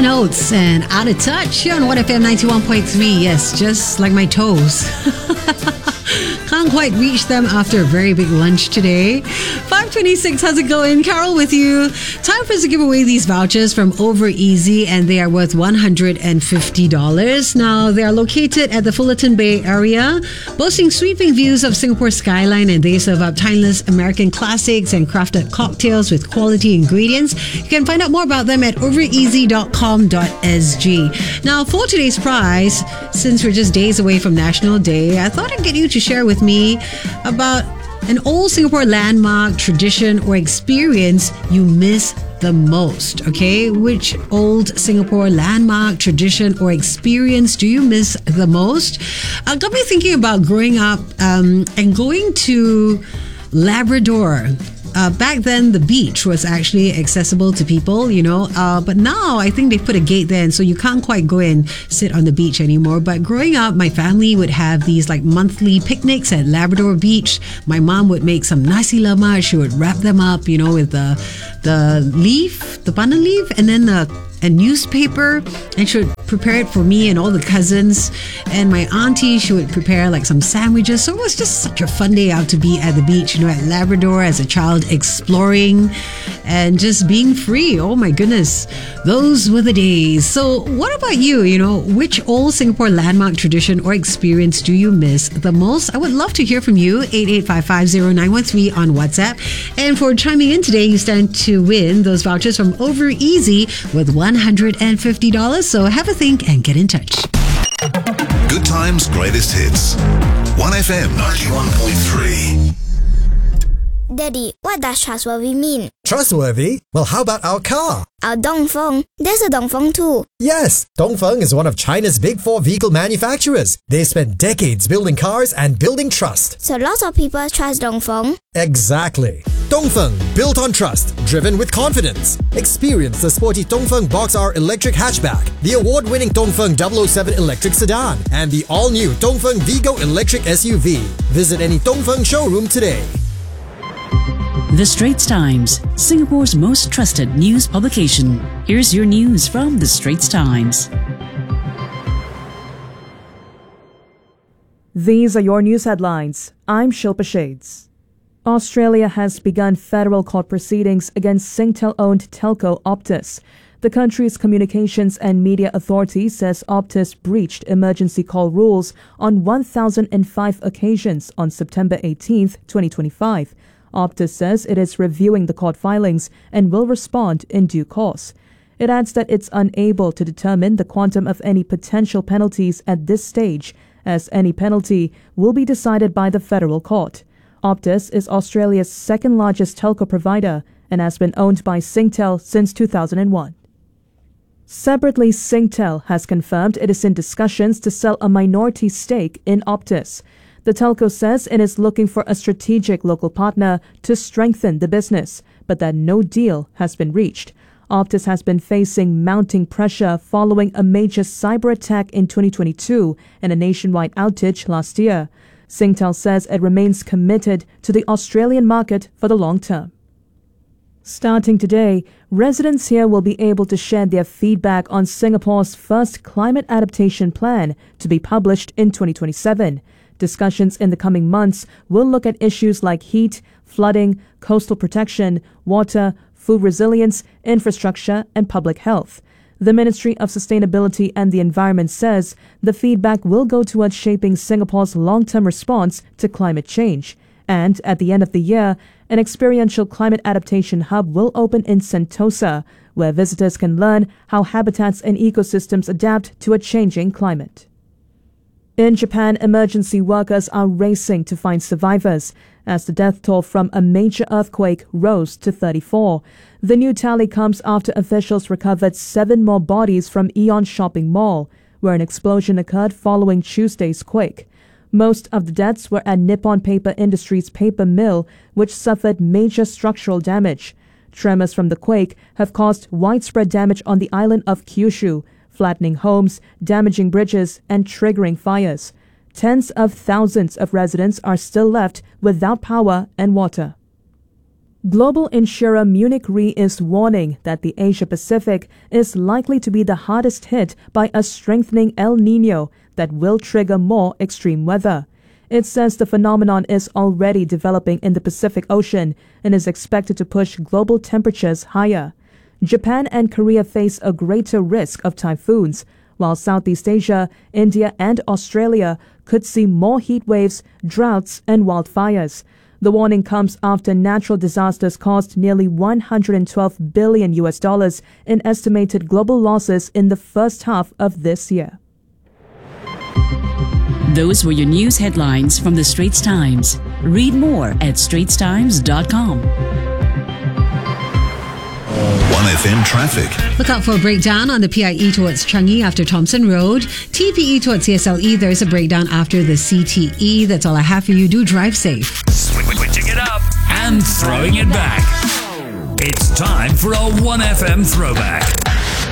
and Oates and Out of Touch here on 1FM 91.3. Yes, just like my toes. Can't quite reach them after a very big lunch today. 5:26, how's it going? Carol with you. Time for us to give away these vouchers from Over Easy, and they are worth $150. Now, they are located at the Fullerton Bay area, boasting sweeping views of Singapore skyline, and they serve up timeless American classics and crafted cocktails with quality ingredients. You can find out more about them at overeasy.com.sg. Now, for today's prize, since we're just days away from National Day, I thought I'd get you to share with me about an old Singapore landmark, tradition, or experience you miss the most. Okay, which old Singapore landmark, tradition, or experience do you miss the most? Got me thinking about growing up and going to Labrador. Back then, the beach was actually accessible to people, but now I think they've put a gate there, and so you can't quite go and sit on the beach anymore. But growing up, my family would have these like monthly picnics at Labrador Beach. My mom would make some nasi lemak. She would wrap them up, with the leaf, the banana leaf, and then a newspaper, and she would prepare it for me and all the cousins. And my auntie, she would prepare like some sandwiches. So it was just such a fun day out to be at the beach, at Labrador as a child, exploring and just being free. Oh my goodness, those were the days. So what about you? Which old Singapore landmark, tradition, or experience do you miss the most? I would love to hear from you. 88550913 on WhatsApp. And for chiming in today, you stand to win those vouchers from Over Easy with $150. So have a think and get in touch. Good times, greatest hits. 1FM 91.3. Daddy, what does trustworthy mean? Trustworthy? Well, how about our car? Our Dongfeng. There's a Dongfeng too. Yes, Dongfeng is one of China's big four vehicle manufacturers. They spent decades building cars and building trust. So lots of people trust Dongfeng? Exactly. Dongfeng, built on trust, driven with confidence. Experience the sporty Dongfeng Box R electric hatchback, the award-winning Dongfeng 007 electric sedan, and the all-new Dongfeng Vigo electric SUV. Visit any Dongfeng showroom today. The Straits Times, Singapore's most trusted news publication. Here's your news from The Straits Times. These are your news headlines. I'm Shilpa Shades. Australia has begun federal court proceedings against Singtel-owned telco Optus. The country's Communications and Media Authority says Optus breached emergency call rules on 1,005 occasions on September 18, 2025. Optus says it is reviewing the court filings and will respond in due course. It adds that it's unable to determine the quantum of any potential penalties at this stage, as any penalty will be decided by the federal court. Optus is Australia's second largest telco provider and has been owned by Singtel since 2001. Separately, Singtel has confirmed it is in discussions to sell a minority stake in Optus. The telco says it is looking for a strategic local partner to strengthen the business, but that no deal has been reached. Optus has been facing mounting pressure following a major cyber attack in 2022 and a nationwide outage last year. Singtel says it remains committed to the Australian market for the long term. Starting today, residents here will be able to share their feedback on Singapore's first climate adaptation plan to be published in 2027. Discussions in the coming months will look at issues like heat, flooding, coastal protection, water, food resilience, infrastructure, and public health. The Ministry of Sustainability and the Environment says the feedback will go towards shaping Singapore's long-term response to climate change. And at the end of the year, an experiential climate adaptation hub will open in Sentosa, where visitors can learn how habitats and ecosystems adapt to a changing climate. In Japan, emergency workers are racing to find survivors as the death toll from a major earthquake rose to 34. The new tally comes after officials recovered 7 more bodies from Aeon Shopping Mall, where an explosion occurred following Tuesday's quake. Most of the deaths were at Nippon Paper Industries paper mill, which suffered major structural damage. Tremors from the quake have caused widespread damage on the island of Kyushu, flattening homes, damaging bridges, and triggering fires. Tens of thousands of residents are still left without power and water. Global insurer Munich Re is warning that the Asia-Pacific is likely to be the hardest hit by a strengthening El Niño that will trigger more extreme weather. It says the phenomenon is already developing in the Pacific Ocean and is expected to push global temperatures higher. Japan and Korea face a greater risk of typhoons, while Southeast Asia, India and Australia could see more heat waves, droughts and wildfires. The warning comes after natural disasters caused nearly $112 billion in estimated global losses in the first half of this year. Those were your news headlines from the Straits Times. Read more at straitstimes.com. 1FM traffic. Look out for a breakdown on the PIE towards Changi after Thompson Road. TPE towards CSLE, there's a breakdown after the CTE. That's all I have for you. Do drive safe. Switching it up and throwing it back. It's time for a 1FM throwback.